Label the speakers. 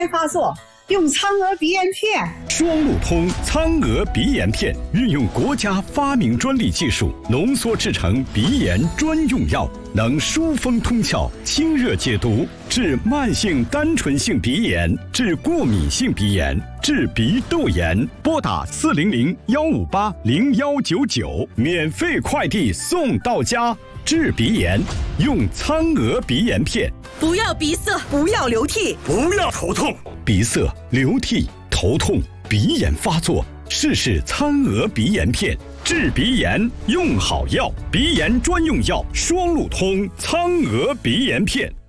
Speaker 1: 发作，用苍娥鼻炎片。
Speaker 2: 双路通苍娥鼻炎片，运用国家发明专利技术浓缩制成鼻炎专用药，能疏风通窍、清热解毒，治慢性单纯性鼻炎，治过敏性鼻炎，治鼻窦炎。拨打400-158-0199，免费快递送到家。治鼻炎，用苍娥鼻炎片。
Speaker 3: 不要鼻塞，
Speaker 4: 不要流涕，
Speaker 2: 不要头痛。鼻塞、流涕、头痛、鼻炎发作，试试苍娥鼻炎片。治鼻炎用好药，鼻炎专用药双路通苍娥鼻炎片。